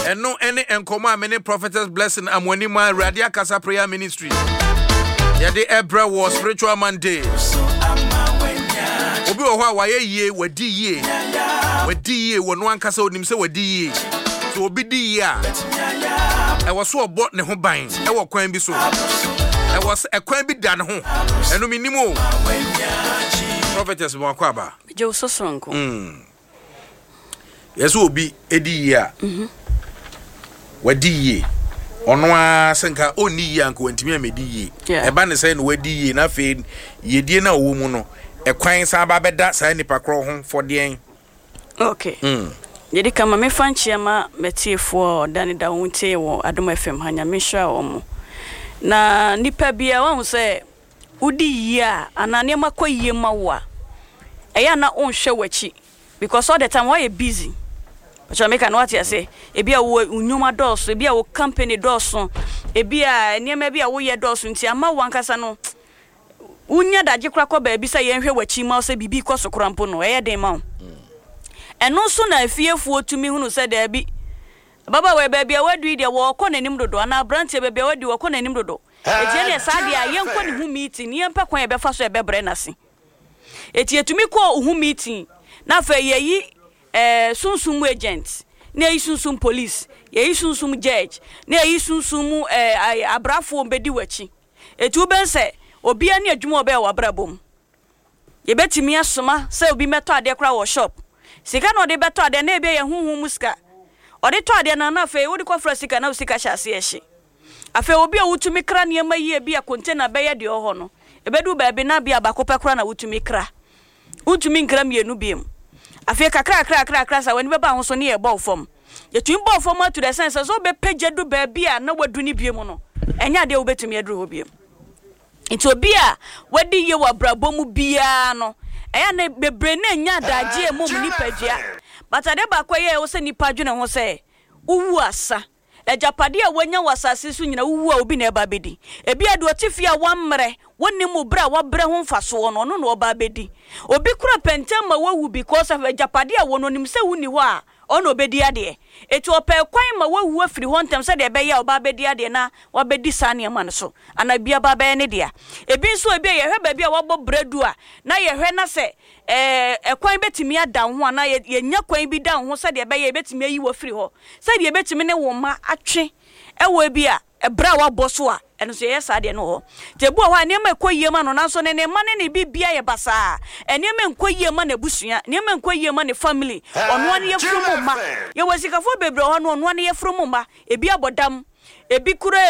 And no any enkoma many prophetess blessing amwanima Radia Casa Prayer Ministry. Yade Ebra was spiritual Monday. Obi owa waye ye wadi ye. Wadi ye wonu ankasa onim se wadi ye. So obi di ye a. E was so bot ne ho ban. E wo kwan bi so. E was e kwan bi da ne ho. Eno minimo. Prophetess mo akwaba. Je so sonko. Yeso obi edi ye a. Wadi ye. Ono a senka oni ye anko wantimi amedi ye. E ba ne say no wadi ye na fe yedie na owo mu no. E kwan sa ba beda sa nipa kro ho fodien. Okay. Yedi kama me fanchi ama metiefo dani da wonte wo Adom FM hanya me hwa wo na nipa bia wo se udi yi a anane makoyie mawa eya na onhwe wachi because all the time why you busy but make an what you say ebia wo unyuma doso ebia wo company doso ebia niema bia wo ye doso nti ama wankasa no unya daje kra ko ba bisa ye nhwe wachi ma se bibi koso krampo no eye den ma eno so na afiefuo tumi hunu se da bi baba we ba bia wadu de wo kɔ nanim dodo na branche ba bia wadu wo kɔ nanim dodo etie ne sa de a ye nkɔ ne hu meeting ye mpa kwan e be fa so e be bre nase etie tumi kɔ hu meeting na fa ye yi sunsum agent na yi sunsum police ye yi sunsum judge na yi sunsum abrafo bedi wachi etu ben se obi ani adwuma oba e wa brabom ye betimi asoma se obi meto ade kra wo shop sika no de beto ade na ebe ye huhu muska ode to ade na na fe wodi ko fra sika na sika hyase ehye afa obi a wutumi kra ne ma yi e a container be ye de oho no ebedu ba be na bia bakopɛ kra na wutumi kra wutumi nkra mienu biem afa kakra sa wani be ba ho so ne ye bɔ fom ye tumi bɔ fom atu the sense so be pejedu ba bia na wadu ni biem no enya de wo betumi aduru ho biem nti obi a wadi ye wa brabomu bia no eya na bebre na nya daje mom ni padua but ade ba kwaye wo se nipa dwene ho se uwu asa ejapade a wanya wasase so nyina uwu a obi na eba bedi ebi ade otifi a wamre wonni mu bra wabre ho mfaso no no no oba bedi obi kura pentem ma wawu because of ejapade a wono nim se wuni ho a ono bedi ade eti opɛ kwan ma wawu afiri ho ntem se de ebe ya oba bedi ade na wabedi sane ma no so ana bia ba ba ne dia ebi nso ebi ye hwe ba bia wabɔ bredu a na ye hwe na se kwan betimi ada ho ana ye nya kwan bi da ho se de ebe ye betimi ayi wo firi ho se de betimi ne wo ma atwe ewo bi a ebra wabɔ so a eno so ye sa de no ho tebu ho ane ma ekoyie ma no na so ne ma ne bibia ye basa ene ma ekoyie ma na busua ne ma ekoyie ma ne family ono ane ye furu ma ye wasikafo bebre ho no ono ane ye furu ma ebi abodam ebi kura